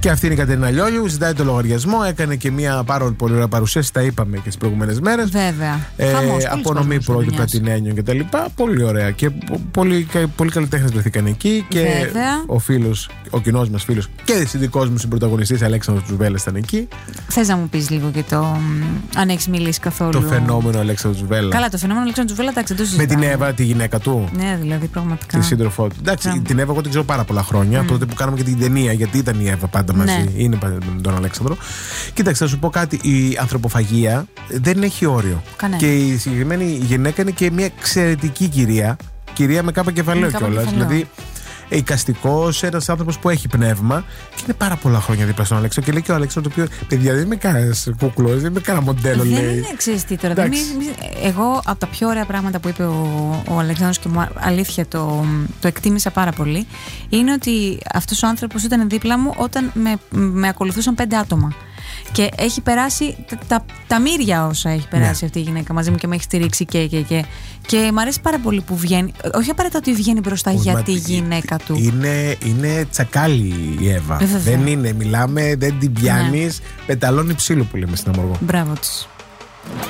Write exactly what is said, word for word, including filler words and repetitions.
Και αυτή είναι η Κατερίνα Λιόλιου, ζητάει το λογαριασμό, έκανε και μια πάρα πολύ ωραία παρουσίαση, τα είπαμε και τις προηγούμενες μέρες. Βέβαια. Ε, απονομή πρώτη Πλατινένιων και τα λοιπά. Πολύ ωραία. Και πολύ, πολύ καλλιτέχνες βρεθήκαν εκεί. Και Βέβαια. ο φίλος, ο κοινός μας φίλος και συνδικός μου συμπρωταγωνιστής Αλέξανδρος Τζουβέλλας ήταν εκεί. Θες να μου πεις λίγο και το. Αν έχεις μιλήσει καθόλου. Το φαινόμενο Αλέξανδρος Τζουβέλλα. Καλά, το φαινόμενο Αλέξανδρος Τζουβέλλα, εντάξει, δεν το συζητάμε. Με την Εύα, τη γυναίκα του. Ναι, δηλαδή πραγματικά. Τη σύντροφό του. Εντάξει, Πράγμα. την Εύα εγώ την ξέρω πάρα πολλά χρόνια. Mm. Τότε που κάναμε και την ταινία, γιατί ήταν η Εύα πάντα μαζί. Ναι. Είναι πάντα με τον Αλέξανδρο. Κοίταξε, θα σου πω κάτι. Η ανθρωποφαγία δεν έχει όριο. Κανένα. Και η συγκεκριμένη γυναίκα είναι και μια εξαιρετική κυρία. Κυρία με κάπα κεφαλαίο κιόλας. Δηλαδή, εικαστικός, ένας άνθρωπος που έχει πνεύμα και είναι πάρα πολλά χρόνια δίπλα στον Αλέξανδρο. Και λέει και ο Αλέξανδρο το οποίο, παιδιά, δεν είμαι κανένας κούκλος, δεν είμαι κανένα μοντέλο. Δεν λέει. είναι, ξέρεις τι τώρα. Δεν είναι, εγώ από τα πιο ωραία πράγματα που είπε ο, ο Αλέξανδρος και μου αλήθεια το, το εκτίμησα πάρα πολύ, είναι ότι αυτός ο άνθρωπος ήταν δίπλα μου όταν με, με ακολουθούσαν πέντε άτομα. Και έχει περάσει τα, τα, τα μύρια όσα έχει περάσει, ναι, αυτή η γυναίκα μαζί μου και με έχει στηρίξει και και και. Και μου αρέσει πάρα πολύ που βγαίνει. Όχι απαραίτητα ότι βγαίνει μπροστά Ούς, για τη γυναίκα του. Είναι, είναι τσακάλι η Εύα. Βέβαια. Δεν είναι, μιλάμε, δεν την πιάνεις. Ναι. Πεταλώνει ψήλο που λέμε στην Αμοργό. Μπράβο της.